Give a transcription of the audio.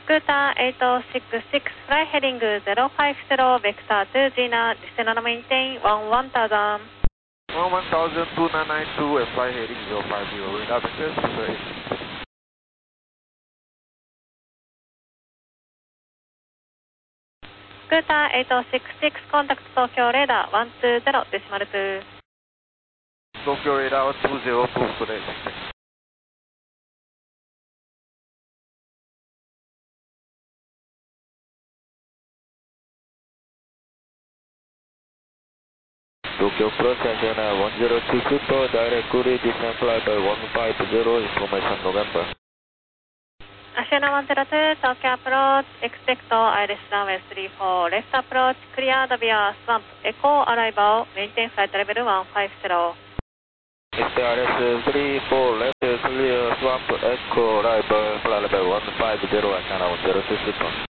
スクーター866 fly heading 050 vector to Gina, descend on maintain 11,000. 11,2992 and fly heading 050, radar vector 08. スクーター866 contact 東京レーダー120 decimal 2。 東京レーダー120 post です。Tokyo Approach Asiana 102 Super, direct Korea descent flight 150, information November. Asiana 102, Tokyo approach, expect Iris runway 34, left approach, cleared via swamp, echo arrival, maintain flight level 150. Iris 34, left clear swamp, echo arrival, flight level 150, Asiana 102 Super.